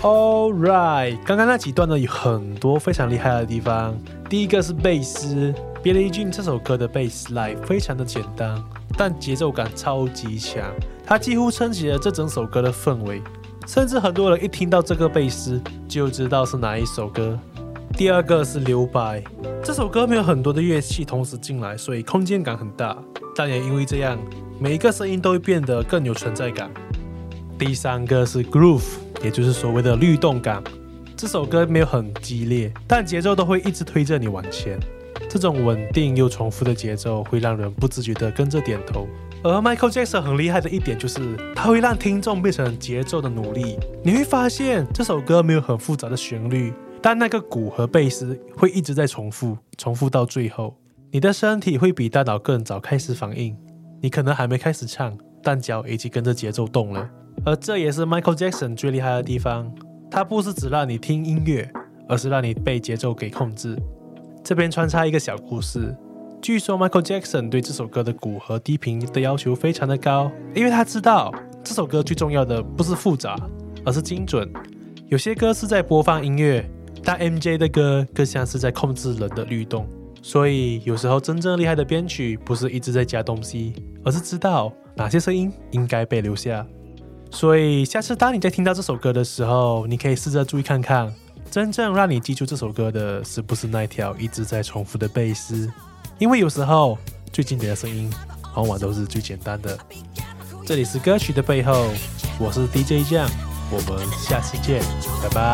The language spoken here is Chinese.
Alright， 刚刚那几段呢有很多非常厉害的地方。第一个是贝斯，Billie Jean 这首歌的 bass line 非常的简单，但节奏感超级强，它几乎撑起了这整首歌的氛围，甚至很多人一听到这个贝斯就知道是哪一首歌。第二个是留白，这首歌没有很多的乐器同时进来，所以空间感很大，但也因为这样，每一个声音都会变得更有存在感。第三个是 groove， 也就是所谓的律动感，这首歌没有很激烈，但节奏都会一直推着你往前，这种稳定又重复的节奏会让人不自觉地跟着点头。而 Michael Jackson 很厉害的一点就是他会让听众变成节奏的奴隶，你会发现这首歌没有很复杂的旋律，但那个鼓和贝斯会一直在重复到最后，你的身体会比大脑更早开始反应，你可能还没开始唱，但脚已经跟着节奏动了。而这也是 Michael Jackson 最厉害的地方，他不是只让你听音乐，而是让你被节奏给控制。这边穿插一个小故事，据说 Michael Jackson 对这首歌的鼓和低频的要求非常的高，因为他知道这首歌最重要的不是复杂，而是精准。有些歌是在播放音乐，但 MJ 的歌更像是在控制人的律动，所以有时候真正厉害的编曲不是一直在加东西，而是知道哪些声音应该被留下。所以下次当你在听到这首歌的时候，你可以试着注意看看，真正让你记住这首歌的是不是那条一直在重复的贝斯，因为有时候最经典的声音往往都是最简单的。这里是歌曲的背后，我是 DJ 酱，我们下次见，拜拜。